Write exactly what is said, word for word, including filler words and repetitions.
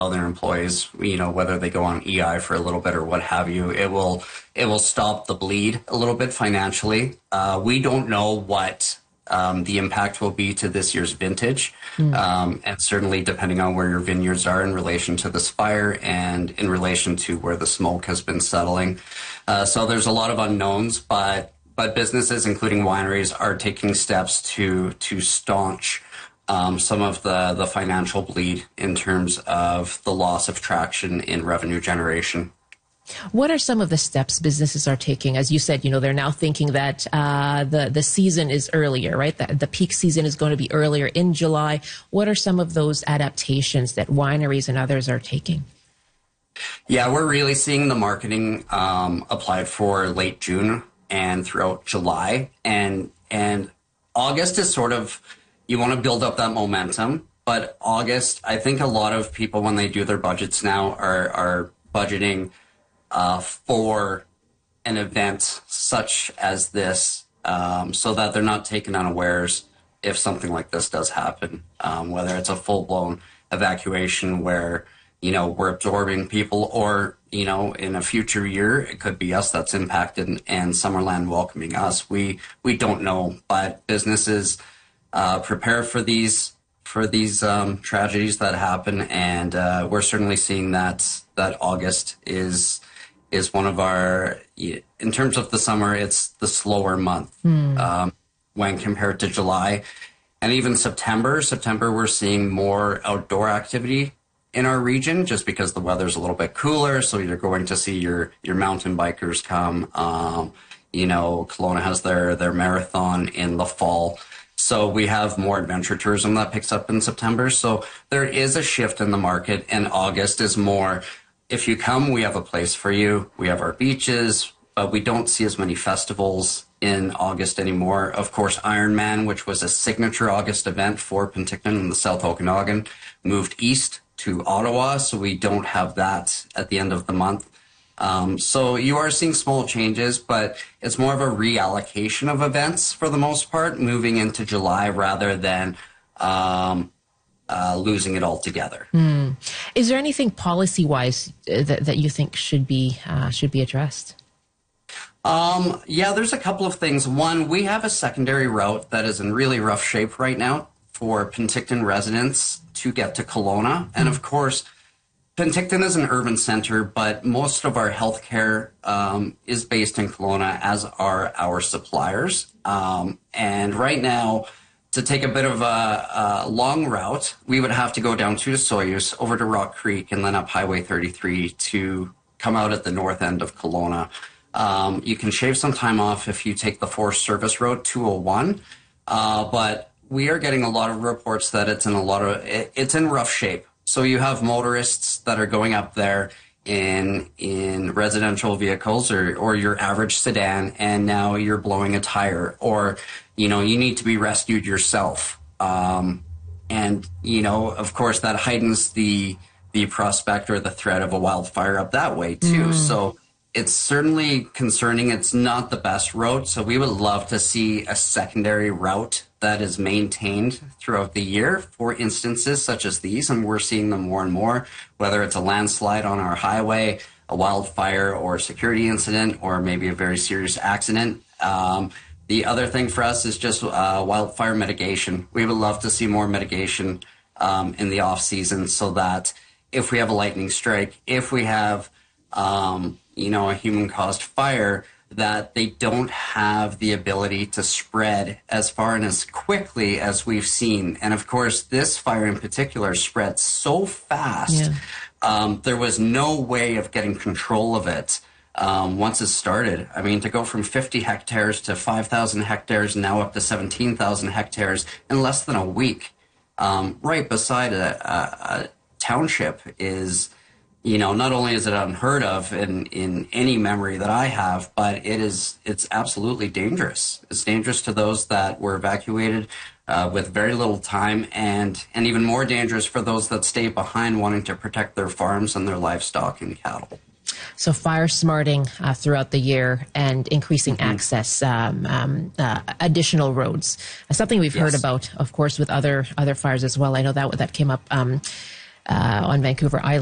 their employees, you know, whether they go on E I for a little bit or what have you. It will it will stop the bleed a little bit financially. Uh, we don't know what um, the impact will be to this year's vintage, mm. um, and certainly depending on where your vineyards are in relation to this fire and in relation to where the smoke has been settling. Uh, so there's a lot of unknowns, but but businesses, including wineries, are taking steps to to staunch Um, some of the, the financial bleed in terms of the loss of traction in revenue generation. What are some of the steps businesses are taking? As you said, you know, they're now thinking that uh, the, the season is earlier, right? The, the peak season is going to be earlier in July. What are some of those adaptations that wineries and others are taking? Yeah, we're really seeing the marketing um, applied for late June and throughout July. And, and August is sort of... You want to build up that momentum, but August, I think a lot of people, when they do their budgets now, are, are budgeting uh, for an event such as this, um, so that they're not taken unawares if something like this does happen, um, whether it's a full-blown evacuation where, you know, we're absorbing people, or, you know, in a future year, it could be us that's impacted and Summerland welcoming us. We, we don't know, but businesses... Uh, prepare for these for these um, tragedies that happen, and uh, we're certainly seeing that that August is is one of our, in terms of the summer, it's the slower month mm. um, when compared to July, and even September. September, we're seeing more outdoor activity in our region, just because the weather's a little bit cooler. So you're going to see your your mountain bikers come. Um, you know, Kelowna has their their marathon in the fall. So we have more adventure tourism that picks up in September. So there is a shift in the market, and August is more, if you come, we have a place for you. We have our beaches, but we don't see as many festivals in August anymore. Of course, Ironman, which was a signature August event for Penticton in the South Okanagan, moved east to Ottawa. So we don't have that at the end of the month. Um, so you are seeing small changes, but it's more of a reallocation of events for the most part, moving into July rather than um, uh, losing it altogether. Mm. Is there anything policy-wise that, that you think should be uh, should be addressed? Um, yeah, there's a couple of things. One, we have a secondary route that is in really rough shape right now for Penticton residents to get to Kelowna, and of course, Penticton is an urban center, but most of our healthcare um, is based in Kelowna, as are our suppliers. Um, and right now, to take a bit of a, a long route, we would have to go down to Soyuz, over to Rock Creek, and then up Highway thirty-three to come out at the north end of Kelowna. Um, you can shave some time off if you take the Forest Service Road two oh one, uh, but we are getting a lot of reports that it's in a lot of it, it's in rough shape. So you have motorists that are going up there in in residential vehicles or, or your average sedan, and now you're blowing a tire, or, you know, you need to be rescued yourself. Um, and, you know, of course, that heightens the the prospect or the threat of a wildfire up that way, too. Mm. So it's certainly concerning. It's not the best route. So we would love to see a secondary route that is maintained throughout the year for instances such as these, and we're seeing them more and more, whether it's a landslide on our highway, a wildfire or a security incident, or maybe a very serious accident. Um, the other thing for us is just uh, wildfire mitigation. We would love to see more mitigation um, in the off season, so that if we have a lightning strike, if we have um, you know, a human-caused fire, that they don't have the ability to spread as far and as quickly as we've seen. And of course, this fire in particular spread so fast. Yeah. Um, there was no way of getting control of it um, once it started. I mean, to go from fifty hectares to five thousand hectares, now up to seventeen thousand hectares in less than a week, um, right beside a, a, a township is... You know, not only is it unheard of in, in any memory that I have, but it is, it's absolutely dangerous. It's dangerous to those that were evacuated uh, with very little time, and, and even more dangerous for those that stay behind wanting to protect their farms and their livestock and cattle. So fire smarting uh, throughout the year and increasing mm-hmm. access, um, um, uh, additional roads. Uh, something we've yes. heard about, of course, with other other fires as well. I know that that came up um, uh, on Vancouver Island.